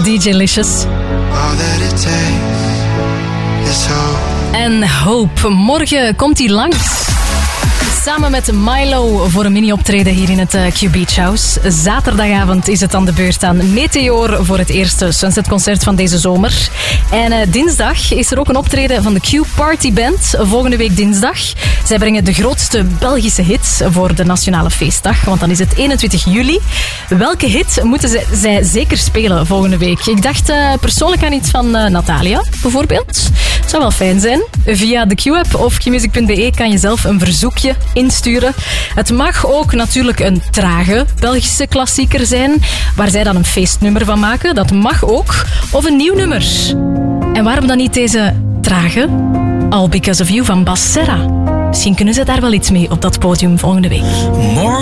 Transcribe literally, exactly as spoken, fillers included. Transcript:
D J Licious. All that it takes is hope. En Hope. Morgen komt hij langs. Samen met Milo voor een mini-optreden hier in het Q Beach House. Zaterdagavond is het dan de beurt aan Meteor voor het eerste Sunset-concert van deze zomer. En uh, dinsdag is er ook een optreden van de Q Party Band. Volgende week dinsdag. Zij brengen de grootste Belgische hits voor de Nationale Feestdag. Want dan is het eenentwintig juli. Welke hit moeten zij, zij zeker spelen volgende week? Ik dacht uh, persoonlijk aan iets van uh, Natalia, bijvoorbeeld. Zou wel fijn zijn. Via de Q-app of q music punt b e kan je zelf een verzoekje insturen. Het mag ook natuurlijk een trage Belgische klassieker zijn, waar zij dan een feestnummer van maken. Dat mag ook. Of een nieuw nummer. En waarom dan niet deze trage? All Because of You van Bas Serra. Misschien kunnen ze daar wel iets mee op dat podium volgende week. Morgen.